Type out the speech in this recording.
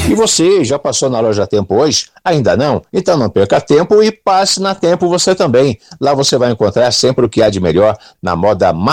E você já passou na loja Tempo hoje? Ainda não? Então não perca tempo e passe na Tempo você também. Lá você vai encontrar sempre o que há de melhor na moda